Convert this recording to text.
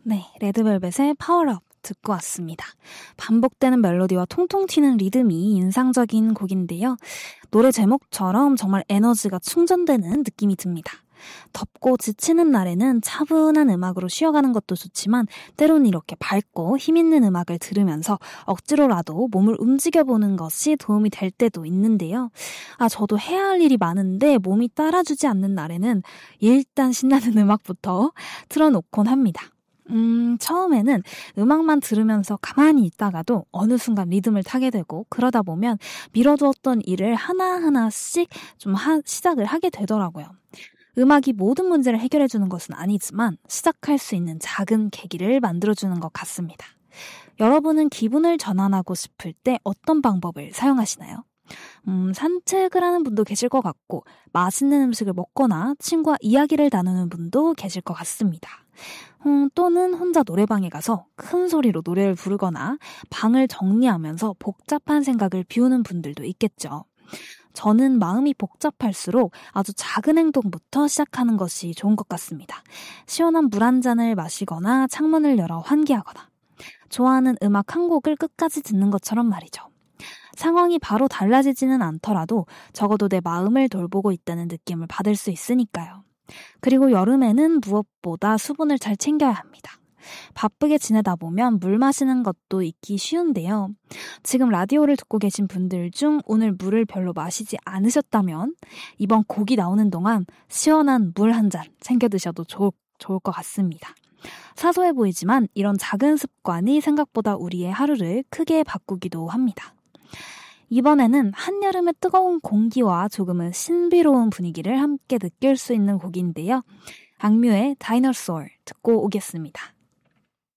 네, 레드벨벳의 파워업 듣고 왔습니다. 반복되는 멜로디와 통통 튀는 리듬이 인상적인 곡인데요. 노래 제목처럼 정말 에너지가 충전되는 느낌이 듭니다. 덥고 지치는 날에는 차분한 음악으로 쉬어가는 것도 좋지만 때론 이렇게 밝고 힘있는 음악을 들으면서 억지로라도 몸을 움직여보는 것이 도움이 될 때도 있는데요. 저도 해야 할 일이 많은데 몸이 따라주지 않는 날에는 일단 신나는 음악부터 틀어놓곤 합니다. 처음에는 음악만 들으면서 가만히 있다가도 어느 순간 리듬을 타게 되고 그러다 보면 미뤄두었던 일을 하나하나씩 좀 시작을 하게 되더라고요. 음악이 모든 문제를 해결해주는 것은 아니지만 시작할 수 있는 작은 계기를 만들어주는 것 같습니다. 여러분은 기분을 전환하고 싶을 때 어떤 방법을 사용하시나요? 산책을 하는 분도 계실 것 같고 맛있는 음식을 먹거나 친구와 이야기를 나누는 분도 계실 것 같습니다. 또는 혼자 노래방에 가서 큰 소리로 노래를 부르거나 방을 정리하면서 복잡한 생각을 비우는 분들도 있겠죠. 저는 마음이 복잡할수록 아주 작은 행동부터 시작하는 것이 좋은 것 같습니다. 시원한 물 한 잔을 마시거나 창문을 열어 환기하거나 좋아하는 음악 한 곡을 끝까지 듣는 것처럼 말이죠. 상황이 바로 달라지지는 않더라도 적어도 내 마음을 돌보고 있다는 느낌을 받을 수 있으니까요. 그리고 여름에는 무엇보다 수분을 잘 챙겨야 합니다. 바쁘게 지내다 보면 물 마시는 것도 잊기 쉬운데요. 지금 라디오를 듣고 계신 분들 중 오늘 물을 별로 마시지 않으셨다면 이번 곡이 나오는 동안 시원한 물 한 잔 챙겨 드셔도 좋을 것 같습니다. 사소해 보이지만 이런 작은 습관이 생각보다 우리의 하루를 크게 바꾸기도 합니다. 이번에는 한여름의 뜨거운 공기와 조금은 신비로운 분위기를 함께 느낄 수 있는 곡인데요. 악뮤의 다이너소어 듣고 오겠습니다.